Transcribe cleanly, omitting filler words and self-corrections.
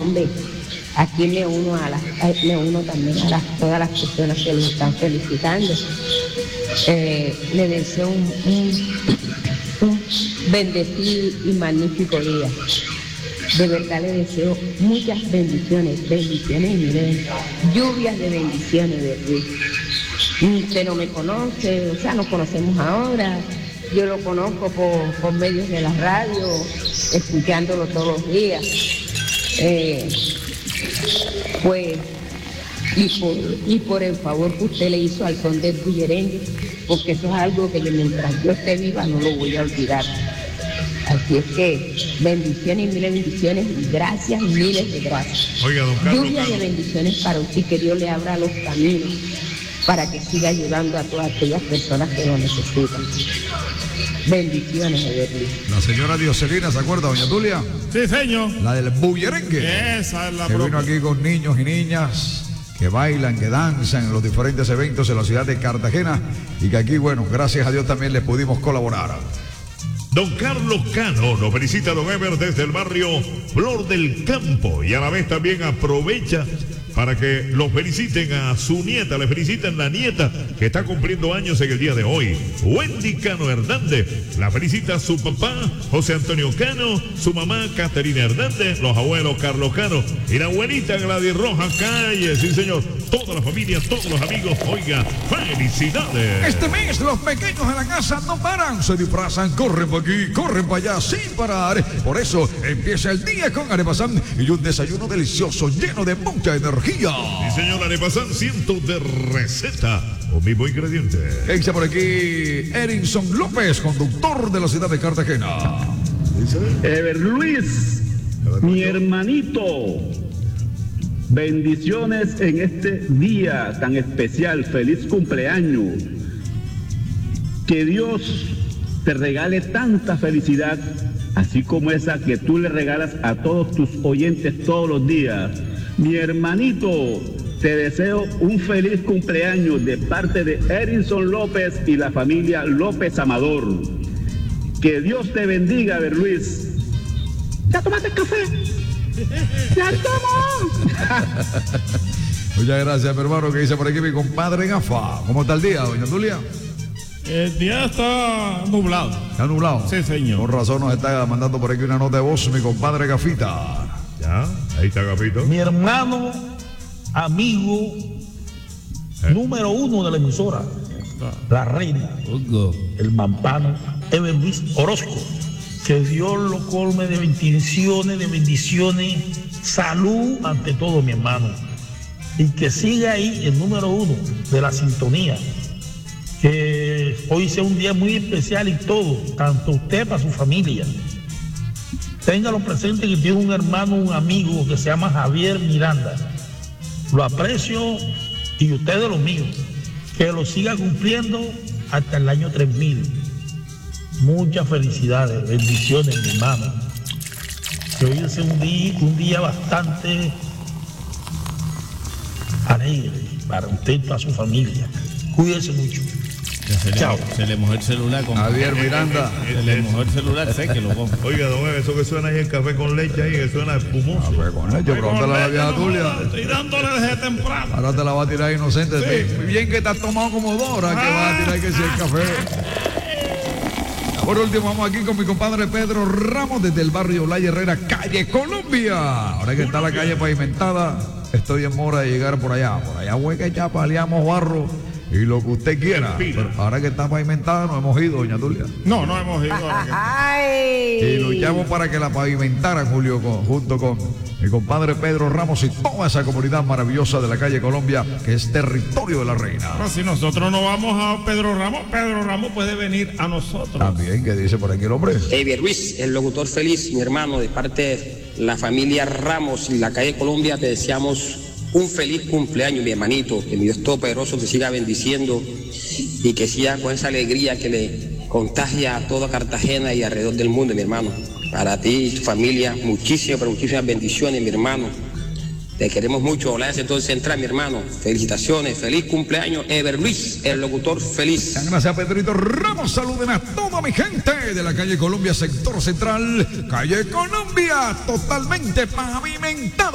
hombre, aquí me uno también a todas las personas que lo están felicitando. Le deseo un bendecido y magnífico día. De verdad le deseo muchas bendiciones y miren, lluvias de bendiciones de Dios. Usted no me conoce, o sea, nos conocemos ahora. Yo lo conozco por medios de la radio, escuchándolo todos los días. Pues, y por el favor que usted le hizo al son del bullerengue, porque eso es algo que mientras yo esté viva no lo voy a olvidar. Así es que bendiciones y miles de bendiciones y gracias, miles de gracias. Oiga, don Carlos, lluvia de bendiciones para usted, que Dios le abra los caminos para que siga ayudando a todas aquellas personas que lo necesitan. Bendiciones, Everly. La señora Dioselina, ¿se acuerda, doña Tulia? Sí, señor. La del bullerengue. Esa es la que propia. vino aquí con niños y niñas que bailan, que danzan en los diferentes eventos en la ciudad de Cartagena y que aquí, bueno, gracias a Dios también les pudimos colaborar. Don Carlos Cano nos felicita a don Ever desde el barrio Flor del Campo y a la vez también aprovecha para que los feliciten a su nieta, le felicitan la nieta que está cumpliendo años en el día de hoy. Wendy Cano Hernández, la felicita a su papá José Antonio Cano, su mamá Caterina Hernández, los abuelos Carlos Cano y la abuelita Gladys Rojas Calle, sí señor, toda la familia, todos los amigos, oiga, felicidades. Este mes los pequeños de la casa no paran, se disfrazan, corren para aquí, corren para allá sin parar. Por eso empieza el día con Arepasán y un desayuno delicioso lleno de mucha energía. Sí, señor, Arepasán, cientos de recetas o mismo ingrediente. Dice por aquí Erinson López, conductor de la ciudad de Cartagena. Ever Luis, mi hermanito, bendiciones en este día tan especial, feliz cumpleaños. Que Dios te regale tanta felicidad, así como esa que tú le regalas a todos tus oyentes todos los días. Mi hermanito, te deseo un feliz cumpleaños de parte de Erinson López y la familia López Amador. Que Dios te bendiga, Ever Luis. ¿Ya tomaste café? ¡Ya tomó! Muchas gracias, mi hermano, que dice por aquí mi compadre Gafa. ¿Cómo está el día, doña Tulia? El día está nublado. ¿Está nublado? Sí, señor. Por razón nos está mandando por aquí una nota de voz mi compadre Gafita. Ya, ahí está Gafito. Mi hermano, amigo, número uno de la emisora, la reina, el mampano, Ever Luis Orozco. Que Dios lo colme de bendiciones, salud ante todo, mi hermano. Y que siga ahí el número uno de la sintonía. Que hoy sea un día muy especial y todo, tanto usted para su familia. Téngalo presente que tiene un hermano, un amigo que se llama Javier Miranda. Lo aprecio y usted de los míos. Que lo siga cumpliendo hasta el año 3000. Muchas felicidades, bendiciones, mi hermano. Que hoy es un día bastante alegre para usted y para su familia. Cuídense mucho. Chao. Se le mojó el celular con Javier Miranda. Se le mojó el celular, sé que lo pongo. Oiga, don Ever, eso que suena ahí el café con leche ahí, que suena espumoso. Café con leche, pregúntale a la vieja Tulia. Estoy dándole desde temprano. Ahora te la va a tirar inocente. Sí. Muy bien que te has tomado como dos horas que vas a tirar que si el café. Por último, vamos aquí con mi compadre Pedro Ramos desde el barrio La Herrera, calle Colombia. Ahora que está la calle pavimentada, estoy en mora de llegar por allá. Por allá, güey, que ya paliamos barro y lo que usted quiera. Pero ahora que está pavimentada, no hemos ido, doña Tulia. No hemos ido. Y luchamos para que la pavimentaran, Julio, junto con mi compadre Pedro Ramos y toda esa comunidad maravillosa de la calle Colombia, que es territorio de la reina. Pero si nosotros no vamos a Pedro Ramos puede venir a nosotros. También, que dice por aquí el hombre. Ever Luis, el locutor feliz, mi hermano, de parte de la familia Ramos y la calle Colombia, te deseamos un feliz cumpleaños, mi hermanito. Que mi Dios Todopoderoso te siga bendiciendo y que siga con esa alegría que le contagia a toda Cartagena y alrededor del mundo, mi hermano. Para ti y tu familia, muchísimas bendiciones, mi hermano. Te queremos mucho. Hola, ese todo central, mi hermano. Felicitaciones, feliz cumpleaños, Ever Luis, el locutor feliz. Gracias, Pedrito Ramos. Saluden a toda mi gente de la calle Colombia, sector central. Calle Colombia, totalmente pavimentada.